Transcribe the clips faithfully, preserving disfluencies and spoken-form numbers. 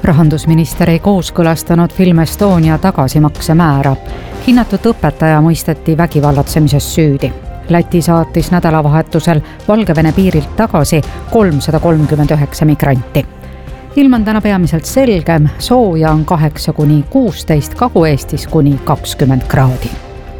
Rahandusminister ei kooskõlastanud Film Estonia tagasimakse määra. Hinnatud õpetaja mõisteti vägivallatsemises süüdi. Läti saatis nädalavahetusel Valgevene piirilt tagasi kolmsada kolmkümmend üheksa migranti. Ilm on täna peamiselt selgem, sooja on kaheksa kuni kuusteist, Kagu-Eestis kuni kakskümmend kraadi.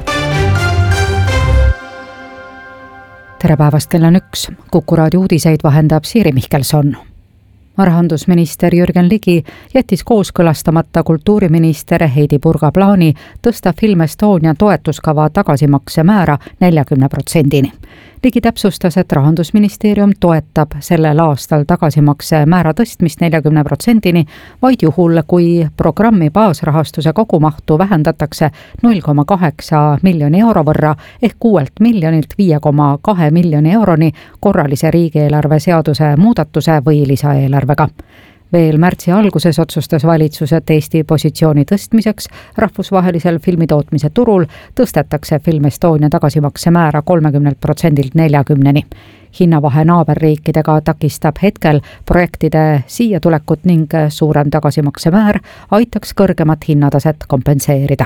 Tere päevast, kell on üks. Kuku raadio uudiseid vahendab Siiri Mihkelson. Rahandusminister Jürgen Ligi jättis kooskõlastamata kultuuriminister Heidi Purga plaani tõsta Film Estonia toetuskava tagasimakse määra neljakümne protsendini. Ligi täpsustas, et Rahandusministeerium toetab sellel aastal tagasimakse määra tõstmist neljakümne protsendini vaid juhul, kui programmi baasrahastuse kogumahtu vähendatakse null koma kaheksa miljoni euro võrra ehk kuuelt miljonilt viie koma kahe miljoni euroni korralise riigieelarve seaduse muudatuse või lisaeelarvega. Veel märtsi alguses otsustas valitsus, et Eesti positsiooni tõstmiseks rahvusvahelisel filmitootmise turul tõstetakse Film Estonia tagasimakse määra kolmekümnelt protsendilt neljakümneni. Hinnavahe naaberriikidega takistab hetkel projektide siia tulekut ning suurem tagasimakse määr aitaks kõrgemat hinnataset kompenseerida.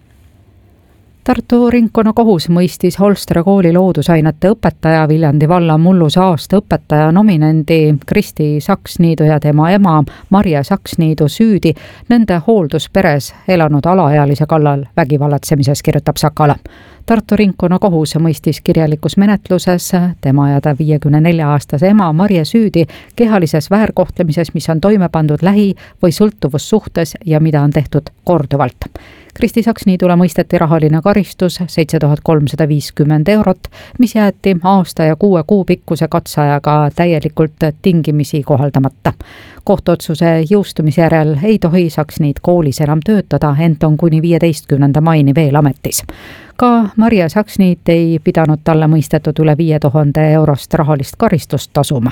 Tartu ringkonnakohus mõistis Holstra kooli loodusainete õpetaja Viljandi valla Mulluse aasta õpetaja nominendi Kristi Saksniidu ja tema ema Marje Saksniidu süüdi nende hooldusperes elanud alaealise kallal vägivallatsemises, kirjutab Sakala. Tartu ringkonnakohus mõistis kirjalikus menetluses tema ja ta viiekümne nelja aastase ema Marje süüdi kehalises väärkohtlemises, mis on toime pandud lähi- või sõltuvussuhtes ja mida on tehtud korduvalt. Kristi Saksniidule mõisteti rahaline karistus seitse tuhat kolmsada viiskümmend eurot, mis jäeti aasta ja kuue kuu pikkuse katseajaga täielikult tingimisi kohaldamata. Kohtuotsuse jõustumisjärel ei tohi Saksniid koolis enam töötada, ent on kuni viieteistkümnenda maini veel ametis. Ka Marje Saksniit ei pidanud talle mõistetud üle viie tuhande eurost rahalist karistust tasuma.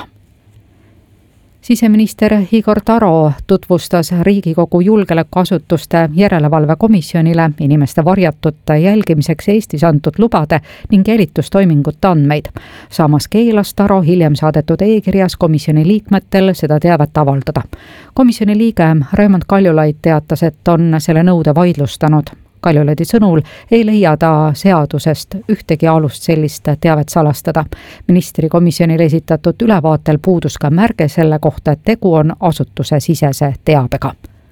Siseminister Igor Taro tutvustas Riigikogu julgeolekuasutuste järelevalvekomisjonile inimeste varjatute jälgimiseks Eestis antud lubade ning jälitustoimingute andmeid. Samas keelas Taro hiljem saadetud e-kirjas komisjoni liikmetel seda teavet avaldada. Komisjoni liige Raimond Kaljulaid teatas, et on selle nõude vaidlustanud. Kaljulaidi sõnul ei leia ta seadusest ühtegi alust sellist teavet salastada. Ministri komisjonile esitatud ülevaatel puudus ka märge selle kohta, et tegu on asutuse sisese teabega.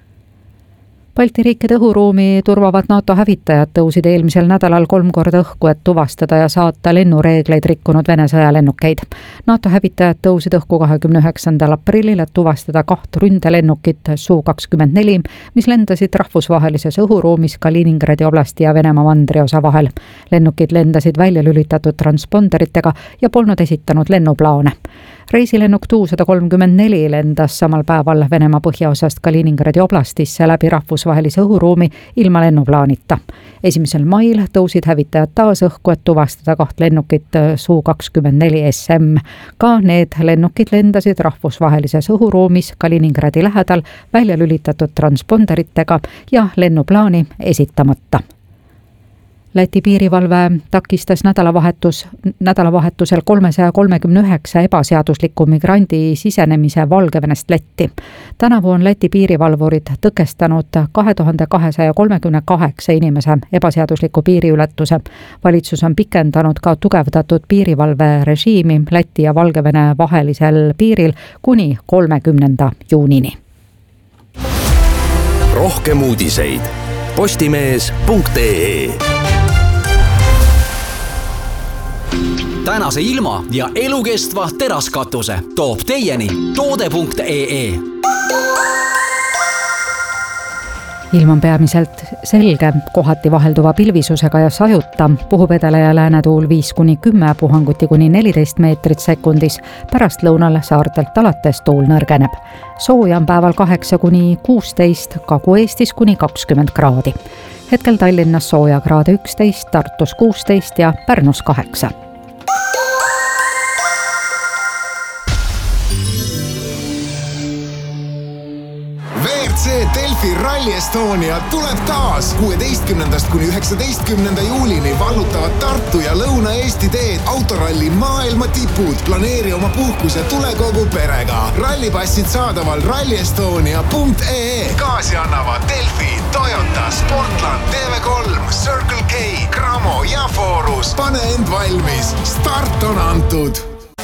Balti riikide õhuruumi turvavad NATO hävitajad tõusid eelmisel nädalal kolm korda õhku, et tuvastada ja saata lennureegleid rikkunud Vene sõjalennukeid. NATO hävitajad tõusid õhku kahekümne üheksandal aprillil, et tuvastada kaht ründelennukit Su kakskümmend neli, mis lendasid rahvusvahelises õhuruumis Kaliningradi oblasti ja Venemaa mandriosa vahel. Lennukid lendasid välja lülitatud transponderitega ja polnud esitanud lennuplaane. Reisilennuk Tu sada kolmkümmend neli lendas samal päeval Venemaa põhjaosast Kaliningradi oblastisse läbi rahvusvahelise õhuruumi ilma lennuplaanita. Esimesel mail tõusid hävitajad taas õhku, et tuvastada kaht lennukit Su kakskümmend neli S M. Ka need lennukid lendasid rahvusvahelises õhuruumis Kaliningradi lähedal välja lülitatud transponderitega ja lennuplaani esitamata. Läti piirivalve takistas nädalavahetus, nädalavahetusel kolmesaja kolmekümne üheksa ebaseadusliku migrandi sisenemise Valgevenest Lätti. Tänavu on Läti piirivalvurid tõkestanud kahe tuhande kahesaja kolmekümne kaheksa inimese ebaseadusliku piiriületuse. Valitsus on pikendanud ka tugevdatud piirivalve režiimi Läti ja Valgevene vahelisel piiril kuni kolmekümnenda juunini. Rohkem uudiseid postimees punkt ee. Tänase ilma ja elukestva teraskatuse toob teieni toode punkt ee. Ilm on peamiselt selge, kohati vahelduva pilvisusega ja sajuta, puhub edela ja läänetuul viis kuni kümme, puhanguti kuni neliteist meetrit sekundis, pärast lõunal saartelt alates tuul nõrgeneb. Sooja on päeval kaheksa kuni kuusteist, Kagu-Eestis kuni kakskümmend kraadi. Hetkel Tallinnas sooja kraade üksteist, Tartus kuusteist ja Pärnus kaheksa. W C Delfi Rally Estonia tuleb taas. kuueteistkümnendast kuni üheksateistkümnenda juulini vallutavad Tartu ja Lõuna-Eesti teed autoralli maailma tipud. Planeeri oma puhkus ja tule kogu perega. Rallipassid saadaval rally estonia punkt ee e. Kaasi annavad Delfi, Toyota, Sportland, T V kolm, Circle K, Cramo ja Forus. Pane end valmis. Start on antud.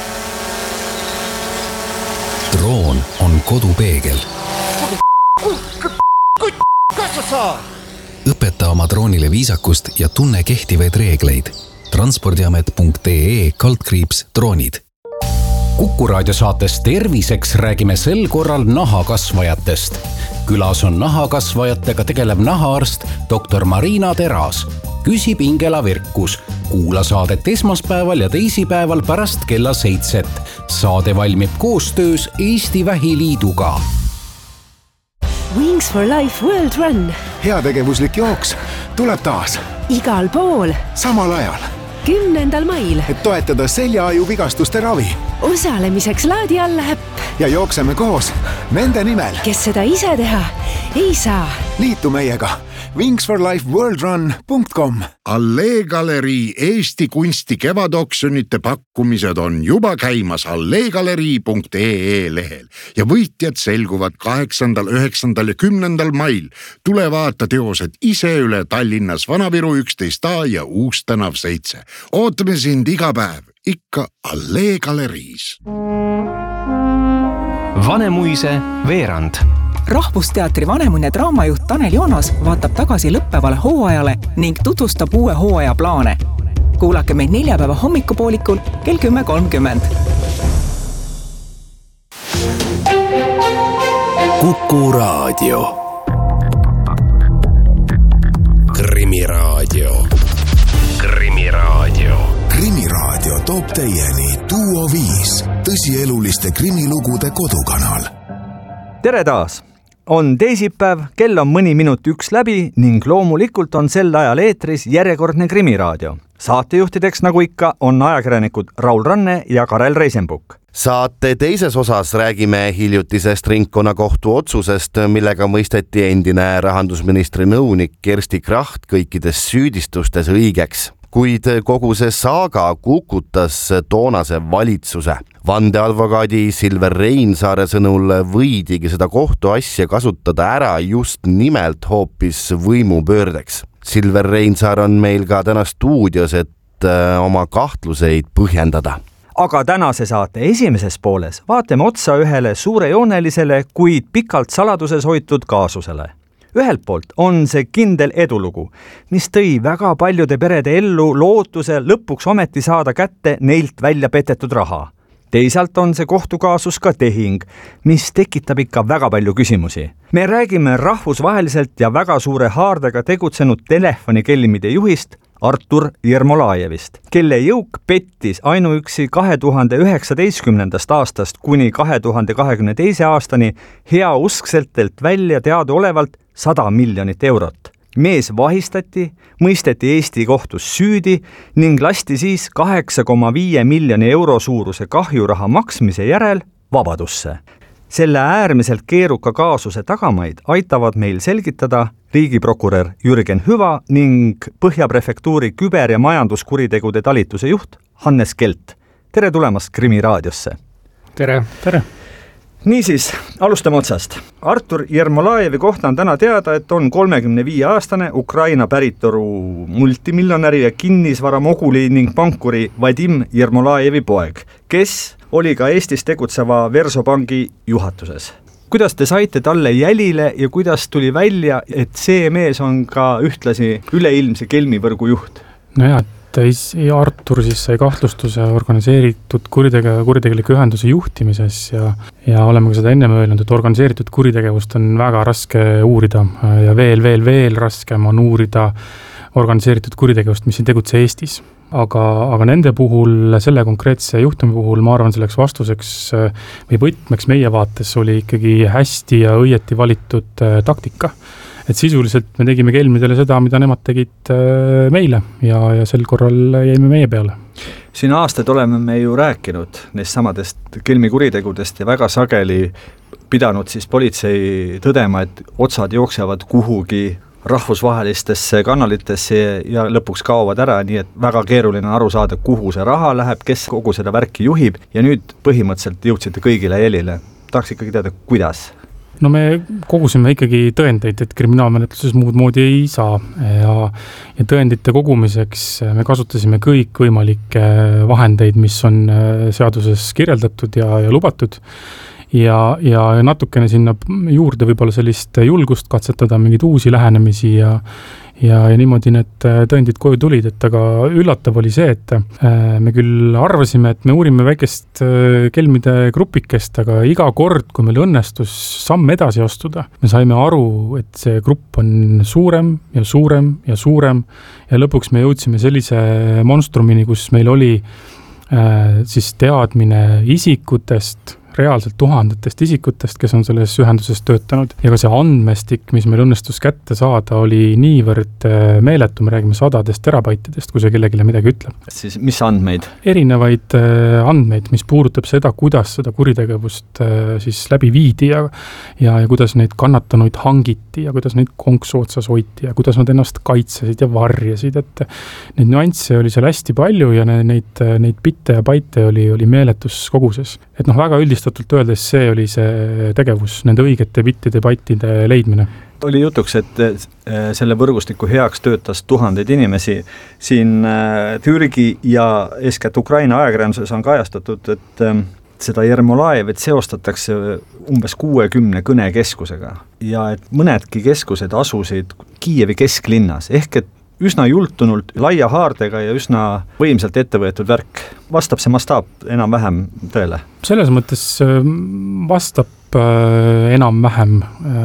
Droon on kodupeegel. Õpeta oma droonile viisakust ja tunne kehtivaid reegleid. transpordiamet punkt ee kaldkriips droonid. Kuku raadiosaates Terviseks räägime sel korral nahakasvajatest. Külas on nahakasvajatega tegelev nahaarst doktor Marina Teras. Küsib Ingela Virkus. Kuula saadet esmaspäeval ja teisipäeval pärast kella seitset. Saade valmib koostöös Eesti Vähiliiduga. Wings for Life World Run. Heategevuslik jooks tuleb taas. Igal pool. Samal ajal. kümnendal mail. Et toetada seljaaju vigastuste ravi. Osalemiseks laadi alla äpp. Ja jookseme koos nende nimel. Kes seda ise teha ei saa. Liitu meiega. wings for life world run punkt com. Allee Galerii Eesti kunsti kevadoksjonite pakkumised on juba käimas alleegalerii punkt ee lehel ja võitjad selguvad kaheksandal, üheksandal ja kümnendal mail. Tule vaata teosed ise üle Tallinnas Vanaviru üksteist A ja Uus tänav seitse. Ootame sind iga päev, ikka Allee Galeriis. Vanemuise veerand. Rahvusteatri Vanemuine draamajuht Tanel Joonas vaatab tagasi lõppevale hooajale ning tutvustab uue hooaja plaane. Kuulake meid neljapäeva hommikupoolikul kell kümme kolmkümmend. Kuku raadio. Krimiraadio. Krimiraadio. Krimiraadio toob teieni Duo viis, tõsieluliste krimilugude kodukanal. Tere taas! On teisipäev, kell on mõni minut üks läbi ning loomulikult on sel ajal eetris järjekordne Krimiraadio. Saatejuhtideks nagu ikka on ajakirjanikud Raul Ranne ja Karel Reisenbuk. Saate teises osas räägime hiljutisest ringkonnakohtu otsusest, millega mõisteti endine rahandusministri nõunik Kersti Kracht kõikides süüdistustes õigeks. Kuid kogu see saaga kukutas toonase valitsuse. Vandeadvokaadi Silver Reinsaare sõnul võidigi seda kohtuasja kasutada ära just nimelt hoopis võimupöördeks. Silver Reinsaar on meil ka täna stuudios, et oma kahtluseid põhjendada. Aga tänase saate esimeses pooles vaatame otsa ühele suurejoonelisele, kuid pikalt saladuses hoitud kaasusele. Ühelt poolt on see kindel edulugu, mis tõi väga paljude perede ellu lootuse lõpuks ometi saada kätte neilt välja petetud raha. Teisalt on see kohtukaasus ka tehing, mis tekitab ikka väga palju küsimusi. Me räägime rahvusvaheliselt ja väga suure haardega tegutsenud telefonikellimide juhist Artur Jermolajevist, kelle jõuk pettis ainuüksi kahe tuhande üheksateistkümnendast aastast kuni kahe tuhande kahekümne teise aastani heauskseltelt välja teadaolevalt sada miljonit eurot. Mees vahistati, mõisteti Eesti kohtus süüdi ning lasti siis kaheksa koma viis miljoni euro suuruse kahjuraha maksmise järel vabadusse. Selle äärmiselt keeruka kaasuse tagamaid aitavad meil selgitada riigiprokurör Jürgen Hüva ning Põhjaprefektuuri küber- ja majanduskuritegude talituse juht Hannes Kelt. Tere tulemast Krimiraadiosse. Tere. Tere. Niisiis, alustame otsast. Artur Jermolajevi kohta on täna teada, et on kolmekümne viie aastane Ukraina päritoru multimiljonäri ja kinnisvara moguli ning pankuri Vadim Jermolajevi poeg, kes oli ka Eestis tegutseva Versobanki juhatuses. Kuidas te saite talle jälile ja kuidas tuli välja, et see mees on ka ühtlasi üleilmse kelmivõrgu juht? No jah, et Artur siis sai kahtlustuse organiseeritud kuritege- kuritegeliku ühenduse juhtimises ja, ja oleme ka seda enne öelnud, et organiseeritud kuritegevust on väga raske uurida ja veel, veel, veel raskem on uurida organiseeritud kuritegevust, mis ei tegutse Eestis. Aga, aga nende puhul, selle konkreetse juhtumi puhul, ma arvan, selleks vastuseks või võtmeks meie vaates oli ikkagi hästi ja õieti valitud taktika. Et sisuliselt me tegime kelmidele seda, mida nemad tegid meile ja, ja sel korral jäime meie peale. siin aastaid oleme me ju rääkinud neist samadest kelmikuritegudest ja väga sageli pidanud siis politsei tõdema, et otsad jooksevad kuhugi rahvusvahelistesse kanalitesse ja lõpuks kaovad ära, nii et väga keeruline aru saada, kuhu see raha läheb, kes kogu seda värki juhib ja nüüd põhimõtteliselt jõudsite kõigile jälile. Tahaks ikkagi teada, kuidas? No me kogusime ikkagi tõendeid, et kriminaalmenetluses muud moodi ei saa ja, ja tõendite kogumiseks me kasutasime kõik võimalikke vahendeid, mis on seaduses kirjeldatud ja, ja lubatud ja, ja natukene sinna juurde võib-olla sellist julgust katsetada, mingeid uusi lähenemisi ja Ja, ja niimoodi need tõendid koju tulid, et aga üllatav oli see, et me küll arvasime, et me uurime väikest kelmide grupikest, aga iga kord, kui meil õnnestus samm edasi astuda, me saime aru, et see grupp on suurem ja suurem ja suurem ja lõpuks me jõudsime sellise monstrumini, kus meil oli äh, siis teadmine isikutest, reaalselt tuhandetest isikutest, kes on selles ühenduses töötanud ja ka see andmestik, mis meil õnnestus kätte saada, oli niivõrd meeletu, me räägime sadadest terabaitidest, kui see kellegile midagi ütleb. Siis mis andmeid? Erinevaid andmeid, mis puudutab seda, kuidas seda kuritegevust siis läbi viidi ja, ja, ja kuidas neid kannatanuid hangiti ja kuidas neid konksu otsas hoiti ja kuidas nad ennast kaitsesid ja varjasid, et neid nüansse oli seal hästi palju ja neid, neid bitte ja baite oli, oli meeletus koguses. Et noh, väga üldist öeldes see oli see tegevus, nende õigete bittide, baitide leidmine. Oli jutuks, et selle võrgustiku heaks töötas tuhandeid inimesi. Siin Türgi ja eeskätt Ukraina ajakirjanduses on kajastatud, et seda Jermolajevet seostatakse umbes kuuekümne kõnekeskusega ja et mõnedki keskused asusid Kiievi kesklinnas, ehk et üsna jultunult, laia haardega ja üsna võimsalt ettevõetud värk. Vastab see mastaap enam-vähem tõele? Selles mõttes vastab enam-vähem.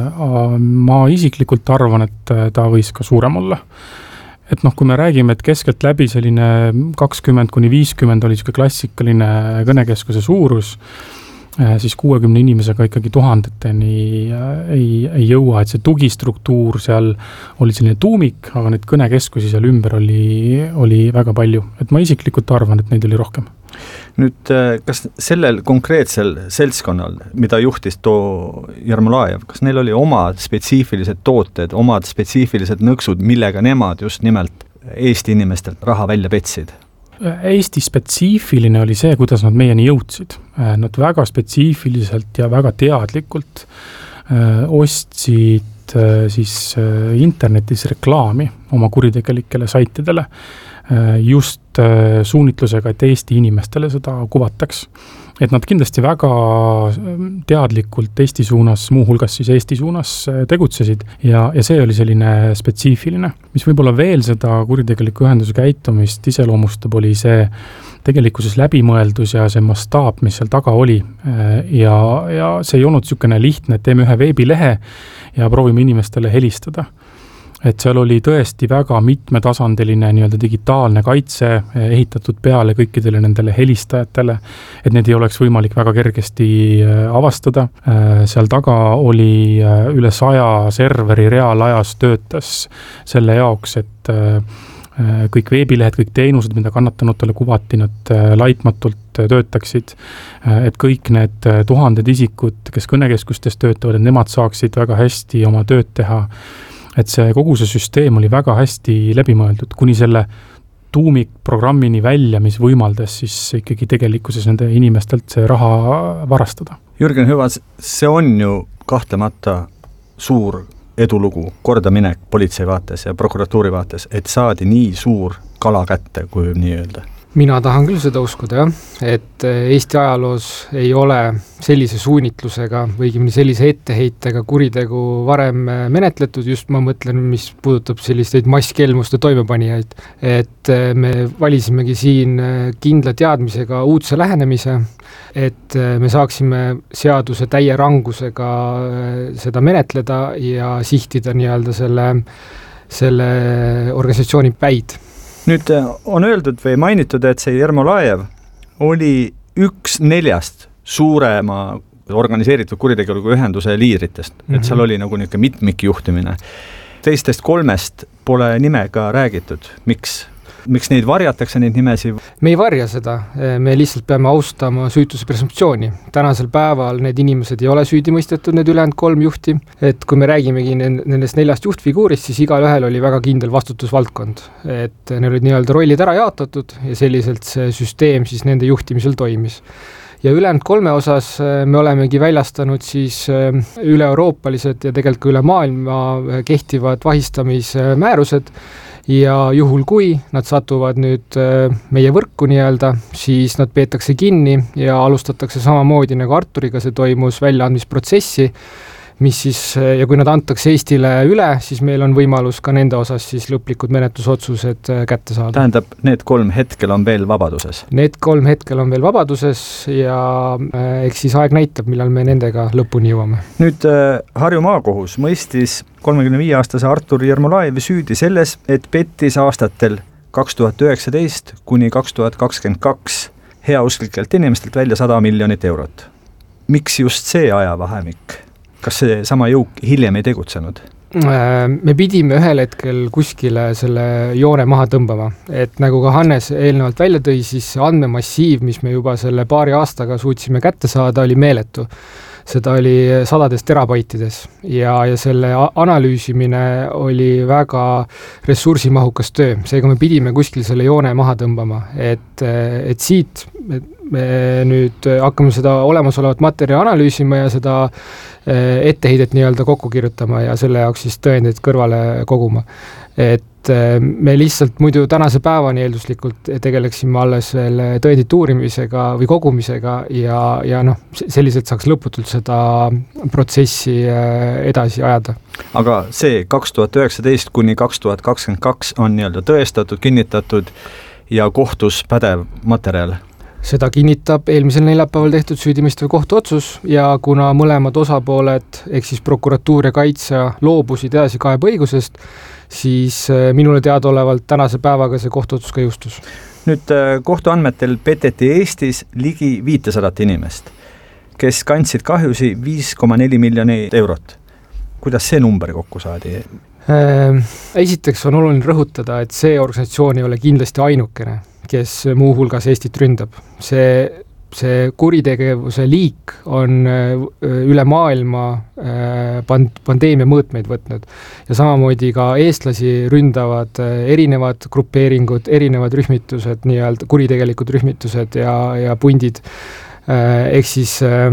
Ma isiklikult arvan, et ta võis ka suurem olla. Et noh, kui me räägime, et keskelt läbi selline kakskümmend kuni viiskümmend oli siuke klassikaline kõnekeskuse suurus, siis kuuekümne inimesega ikkagi tuhandeteni ei, ei jõua, et see tugistruktuur seal oli selline tuumik, aga neid kõnekeskusi seal ümber oli, oli väga palju. Et ma isiklikult arvan, et neid oli rohkem. Nüüd, kas sellel konkreetsel seltskonnal, mida juhtis too Jermolajev, kas neil oli omad spetsiifilised tooted, omad spetsiifilised nõksud, millega nemad just nimelt Eesti inimestelt raha välja petsid? Eesti spetsiifiline oli see, kuidas nad meieni jõudsid. Nad väga spetsiifiliselt ja väga teadlikult ostsid siis internetis reklaami oma kuritegelikele saitidele just suunitlusega, et Eesti inimestele seda kuvataks. Et nad kindlasti väga teadlikult Eesti suunas, muuhulgas siis Eesti suunas tegutsesid ja, ja see oli selline spetsiifiline. Mis võib-olla veel seda kuritegeliku ühenduse käitumist iseloomustab, oli see tegelikkuses läbimõeldus ja see mastaap, mis seal taga oli. Ja, ja see ei olnud niisugune lihtne, et teeme ühe veebilehe ja proovime inimestele helistada. Et seal oli tõesti väga mitmetasandiline nii-öelda digitaalne kaitse ehitatud peale kõikidele nendele helistajatele, et need ei oleks võimalik väga kergesti avastada. Seal taga oli üle saja serveri reaalajas töötas selle jaoks, et kõik veebilehed, kõik teenused, mida kannatanutele kuvati, nad laitmatult töötaksid, et kõik need tuhanded isikud, kes kõnekeskustes töötavad, et nemad saaksid väga hästi oma tööd teha. Et see kogu see süsteem oli väga hästi läbimõeldud, kuni selle tuumikprogrammini välja, mis võimaldas siis ikkagi tegelikkuses nende inimestelt see raha varastada. Jürgen Hüvas, see on ju kahtlemata suur edulugu, kordaminek politsei vaates ja prokuratuuri vaates, et saadi nii suur kala kätte, kui nii öelda. Mina tahan küll seda uskuda, jah, et Eesti ajaloos ei ole sellise suunitlusega või sellise etteheitega kuritegu varem menetletud, just ma mõtlen, mis puudutab selliseid masskelmuste toimepanijaid, et me valisimegi siin kindla teadmisega uudse lähenemise, et me saaksime seaduse täie rangusega seda menetleda ja sihtida nii-öelda selle, selle organisatsiooni päid. Nüüd on öeldud või mainitud, et see Jermolajev oli üks neljast suurema organiseeritud kuritegeliku ühenduse liidritest. Mm-hmm. Et seal oli nagu niisugune mitmikjuhtimine. Teistest kolmest pole nimega räägitud. Miks? miks neid varjatakse, neid nimesi? Me ei varja seda, me lihtsalt peame austama süütuse presumptsiooni. Tänasel päeval need inimesed ei ole süüdi mõistetud, need ülejäänud kolm juhti, et kui me räägimegi nendest neljast juhtfiguurist, siis igal ühel oli väga kindel vastutusvaldkond, et neil olid nii-öelda rollid ära jaotatud ja selliselt see süsteem siis nende juhtimisel toimis. Ja ülejäänud kolme osas me olemegi väljastanud siis üle-euroopalised ja tegelikult üle maailma kehtivad vahistamismäärused ja juhul kui nad satuvad nüüd meie võrku nii-öelda, siis nad peetakse kinni ja alustatakse samamoodi nagu Arturiga see toimus väljaandmisprotsessi, mis siis, ja kui nad antakse Eestile üle, siis meil on võimalus ka nende osas siis lõplikud menetlusotsused kätte saada. Tähendab, need kolm hetkel on veel vabaduses? Need kolm hetkel on veel vabaduses ja eks siis aeg näitab, millal me nendega lõpuni jõuame. Nüüd Harju maakohus mõistis kolmekümne viie aastase Artur Jermolajevi süüdi selles, et pettis aastatel kaks tuhat üheksateist kuni kaks tuhat kakskümmend kaks heausklikelt inimestelt välja sada miljonit eurot. Miks just see ajavahemik? Kas see sama jõuk hiljem ei tegutsenud? Me pidime ühel hetkel kuskile selle joone maha tõmbama, et nagu ka Hannes eelnevalt välja tõi, siis andmemassiiv, mis me juba selle paari aastaga suutsime kätte saada, oli meeletu. Seda oli sadades terabaitides ja, ja selle analüüsimine oli väga ressursimahukas töö. Seega me pidime kuskil selle joone maha tõmbama, et, et siit me nüüd hakkame seda olemasolevat materjali analüüsima ja seda etteheidet nii-öelda kokku kirjutama ja selle jaoks siis tõendeid kõrvale koguma. Et me lihtsalt muidu tänase päevani eelduslikult tegeleksime alles veel tõendite uurimisega või kogumisega ja, ja noh, selliselt saaks lõputult seda protsessi edasi ajada. Aga see kaks tuhat üheksateist kuni kaks tuhat kakskümmend kaks on nii-öelda tõestatud, kinnitatud ja kohtus pädev materjal? Seda kinnitab eelmisel neljapäeval tehtud süüdimõistev kohtuotsus ja kuna mõlemad osapooled, ehk siis prokuratuur ja kaitsja loobusid edasi kaebeõigusest, siis minule teadaolevalt tänase päevaga see kohtuotsus ka jõustus. Nüüd kohtuandmetel peteti Eestis ligi viitesadat inimest, kes kandsid kahjusi viis koma neli miljonit eurot. Kuidas see number kokku saadi? Esiteks on oluline rõhutada, et see organisatsioon ei ole kindlasti ainukene, kes muu hulgas Eestit ründab. See, see kuritegevuse liik on üle maailma pandeemia mõõtmeid võtnud ja samamoodi ka eestlasi ründavad erinevad grupeeringud, erinevad rühmitused, nii-öelda kuritegelikud rühmitused ja, ja pundid. Ehk siis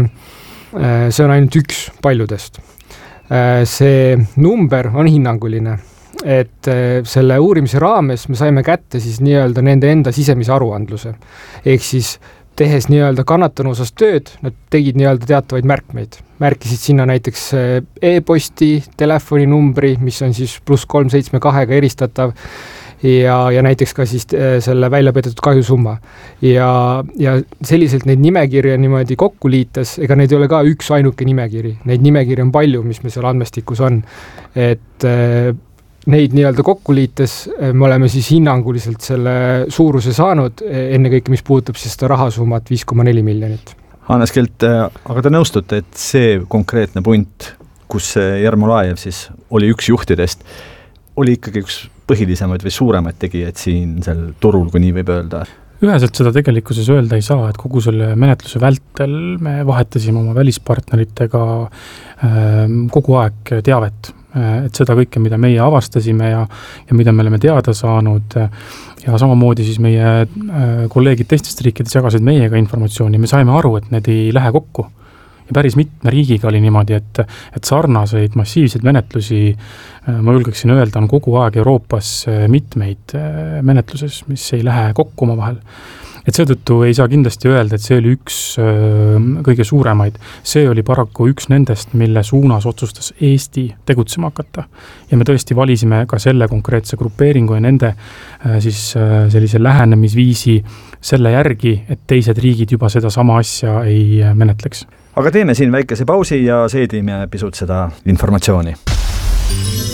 see on ainult üks paljudest. See number on hinnanguline, et selle uurimise raames me saime kätte siis nii-öelda nende enda sisemise aruandluse. Ehk siis tehes nii-öelda kannatanu osas tööd, nad tegid nii-öelda teatavaid märkmeid. Märkisid sinna näiteks e-posti, telefoninumbri, mis on siis pluss kolm seitse kahega eristatav ja, ja näiteks ka siis selle välja peetud kahjusumma. Ja, ja selliselt neid nimekirja niimoodi kokku liites, ega neid ei ole ka üks ainuke nimekiri. Neid nimekiri on palju, mis me seal andmestikus on. Et neid nii-öelda kokku liites me oleme siis hinnanguliselt selle suuruse saanud, enne kõike, mis puudutab siis seda rahasummat viis koma neli miljonit. Hannes Kelt, aga te nõustute, et see konkreetne punt, kus Jermolajev siis oli üks juhtidest, oli ikkagi üks põhilisemaid või suuremaid tegijaid siin sel turul, kui nii võib öelda? Üheselt seda tegelikkuses öelda ei saa, et kogu selle menetluse vältel me vahetasime oma välispartneritega kogu aeg teavet, et seda kõike, mida meie avastasime ja, ja mida me oleme teada saanud ja samamoodi siis meie kolleegid teistest riikides jagasid meiega informatsiooni, me saime aru, et need ei lähe kokku. Ja päris mitme riigiga oli niimoodi, et, et sarnaseid massiivseid menetlusi, ma julgeksin öelda, on kogu aeg Euroopas mitmeid menetluses, mis ei lähe kokku oma vahel. Et seetõttu ei saa kindlasti öelda, et see oli üks kõige suuremaid. See oli paraku üks nendest, mille suunas otsustas Eesti tegutsema hakata. Ja me tõesti valisime ka selle konkreetse grupeeringu ja nende siis sellise lähenemisviisi selle järgi, et teised riigid juba seda sama asja ei menetleks. Aga teeme siin väikese pausi ja seedime pisut seda informatsiooni.